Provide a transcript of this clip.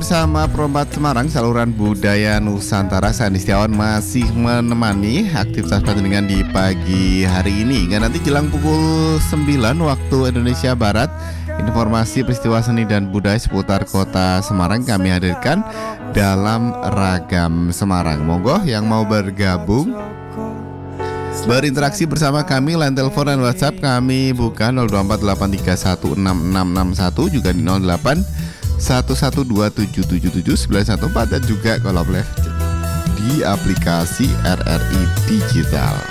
bersama Perompak Semarang, saluran budaya Nusantara. Saya Andi Setiawan masih menemani aktivitas pertandingan di pagi hari ini. Hingga nanti jelang pukul 9 waktu Indonesia Barat, informasi peristiwa seni dan budaya seputar kota Semarang kami hadirkan dalam Ragam Semarang. Monggo yang mau bergabung berinteraksi bersama kami, line telepon dan WhatsApp kami buka 02483166661, juga di 081127779114, dan juga kalau boleh di aplikasi RRI Digital.